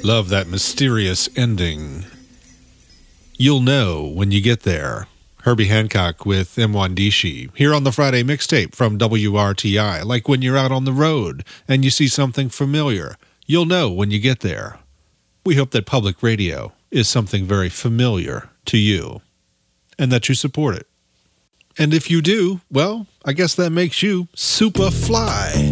Love that mysterious ending. You'll know when you get there. Herbie Hancock with Mwandishi here on the Friday mixtape from WRTI. Like when you're out on the road and you see something familiar, you'll know when you get there. We hope that public radio is something very familiar to you and that you support it. And if you do, well, I guess that makes you super fly.